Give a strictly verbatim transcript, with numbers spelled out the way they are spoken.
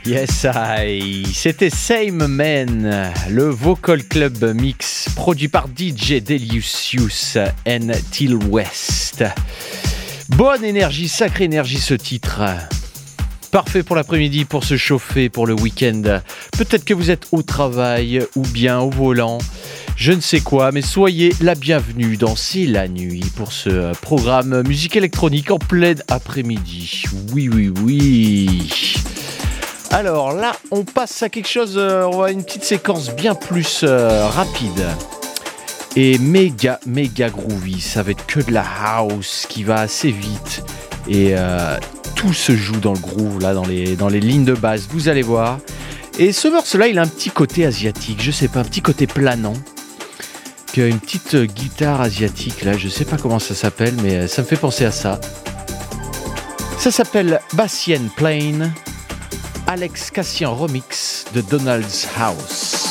Yes, I. C'était Same Man, le Vocal Club Mix, produit par D J Delicious and Till West. Bonne énergie, sacrée énergie ce titre. Parfait pour l'après-midi, pour se chauffer, pour le week-end. Peut-être que vous êtes au travail ou bien au volant. Je ne sais quoi, mais soyez la bienvenue dans C'est la nuit pour ce programme musique électronique en plein après-midi. Oui, oui, oui. Alors là, on passe à quelque chose, euh, on va une petite séquence bien plus euh, rapide et méga, méga groovy. Ça va être que de la house qui va assez vite et euh, tout se joue dans le groove, là, dans les, dans les lignes de base, vous allez voir. Et ce morceau-là, il a un petit côté asiatique, je sais pas, un petit côté planant. Une petite guitare asiatique, là, je sais pas comment ça s'appelle, mais ça me fait penser à ça. Ça s'appelle Bassian Plain. Alex Cassian Remix de Donald's House.